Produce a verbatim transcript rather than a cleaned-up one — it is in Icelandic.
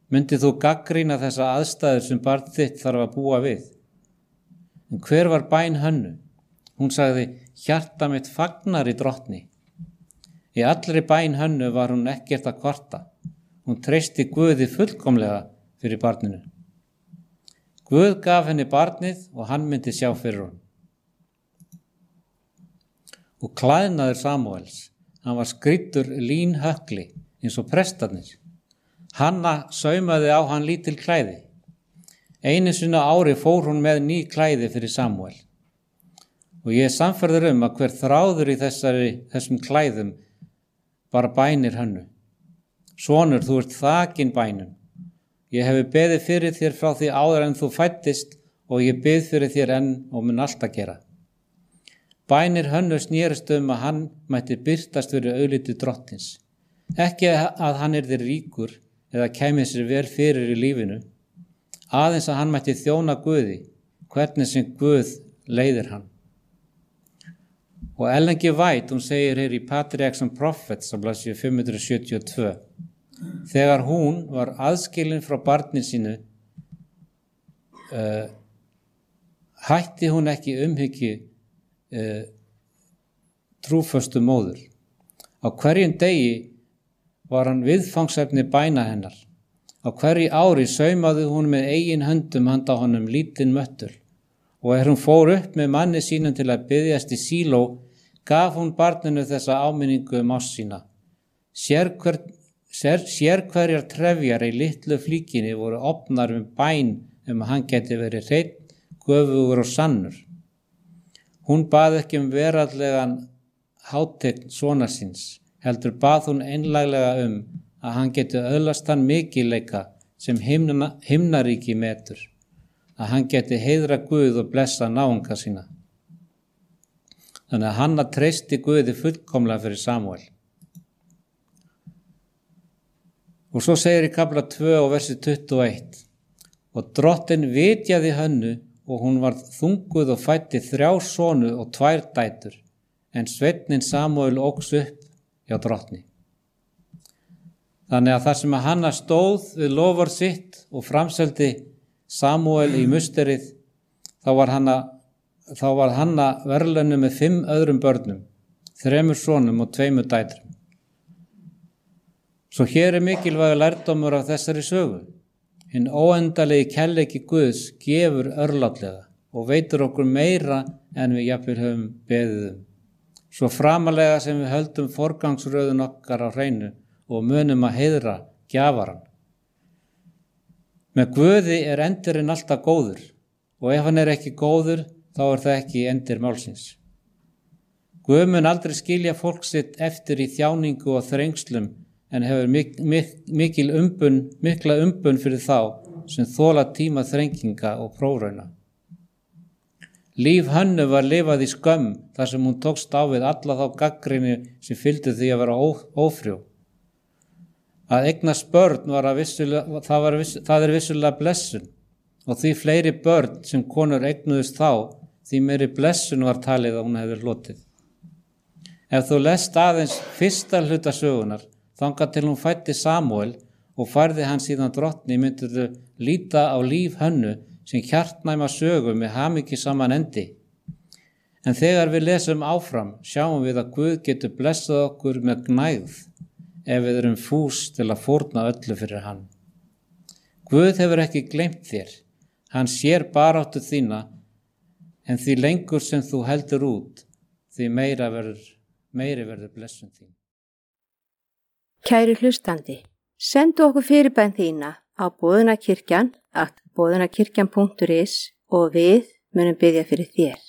Myndið þú gagnrýna þessa aðstæður sem barn þitt þarf að búa við? En hver var bæn Hönnu? Hún sagði, hjarta mitt fagnar í drottni. Í allri bæn Hönnu var hún ekkert að kvarta. Hún treysti Guði fullkomlega fyrir barninu. Guð gaf henni barnið og hann myndi sjá fyrir hún. Og klæðnaður Samúels, hann var skrýddur línhökli eins og prestarnir. Hanna saumaði á hann lítil klæði. Einu sinni á ári fór hún með ný klæði fyrir Samúel. Og ég er sannfærður um að hver þráður í þessari, þessum klæðum bara bænir Hönnu. Sonur, þú ert þakin bænum. Ég hefi beðið fyrir þér frá því áður en þú fæddist og ég bið fyrir þér enn og mun alltaf gera. Bænir Hönnu snerist um að hann mætti birtast fyrir augliti drottins. Ekki að hann yrði ríkur eða kæmi sér vel fyrir í lífinu, aðeins að hann mætti þjóna Guði, hvernig sem Guð leiðir hann. Og Ellen G. White, hún segir hér í Patriarchs and Prophets á blaðsíðu fimm hundruð sjötíu og tvö, þegar hún var aðskilin frá barni sínu, uh, hætti hún ekki umhyggju uh, trúföstu móður. Á hverjum degi var hann viðfangsefni bæna hennar. Á hverju ári saumaði hún með eigin höndum handa honum lítinn möttul og er hún fór upp með manni sínum til að biðjast í Síló, gaf hún barninu þessa áminningu um ást sína. Sérhver, sér, sérhverjar trefjar í litlu flíkinni voru opnar um bæn um að hann geti verið hreinn, göfugur og sannur. Hún bað ekki um veraldlegan hátign sonar síns, heldur bað hún einlæglega um að hann geti öðlast hann mikilleika sem himna, himnaríki metur, að hann geti heiðra Guð og blessa náunga sína. Þannig að Hanna treysti Guði fullkomlega fyrir Samúel. Og svo segir í kafla tvö og versi tuttugu og eitt, og drottin vitjaði Hönnu og hún varð þunguð og fæddi þrjá sonu og tvær dætur, en sveinninn Samúel óx upp hjá drottni. Þannig að þar sem að Hanna stóð við lofar sitt og framseldi Samúel í musterið, þá var Hanna, þá var Hanna verðlaunu með fimm öðrum börnum, þremur sonum og tveimur dætrum. Svo hér er mikilvægur lærdómur af þessari sögu. Hinn óendalegi kærleiki Guðs gefur örlátlega og veitir okkur meira en við jafnvel höfum beðið um. Svo framalega sem við höldum forgangsröðun okkar á hreinu og munum að heiðra gjafaran. Með Guði er endurinn alltaf góður og ef hann er ekki góður, þá er það ekki endir málsins. Guð mun aldrei skilja fólk sitt eftir í þjáningu og þrengslum en hefur mik mik mikil umbun, mikla umbun fyrir þá sem þola tíma þrenginga og prófrauna. Líf Hönnu var lifað í skömm þar sem hún tókst á við alla þá gagnrýni sem fylgdi því að vera ófrjó. Að eignast börn var að vissulega, það, var viss, það er vissulega blessun og því fleiri börn sem konur eignuðust þá, því meiri blessun var talið að hún hefði hlotið. Ef þú lest aðeins fyrsta hluta sögunar, þangað til hún fæddi Samúel og færði hann síðan drottni, myndir þú líta á líf Hönnu sem hjartnæma sögu með hamingjusaman endi. En þegar við lesum áfram, sjáum við að Guð getur blessað okkur með gnægð ef við erum fús til að fórna öllu fyrir hann. Guð hefur ekki gleymt þér. Hann sér baráttu þína, en því lengur sem þú heldur út, því meira verður, meiri verður blessun þín. Kæri hlustandi, sendu okkur fyrirbæn þína á boðunarkirkjan at boðunarkirkjan punktur is og við munum biðja fyrir þér.